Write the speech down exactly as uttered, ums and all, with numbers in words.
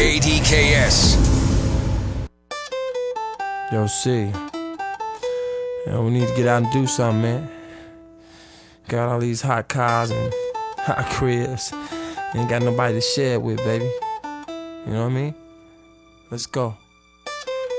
K D K S. Yo, C. Yo, we need to get out and do something, man. Got all these hot cars and hot cribs. Ain't got nobody to share it with, baby. You know what I mean? Let's go.